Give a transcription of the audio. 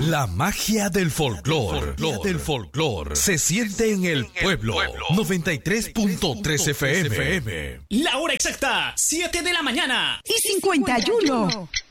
La magia del folclor se siente en el pueblo. 93.3 FM. La hora exacta, 7 de la mañana. Y 51.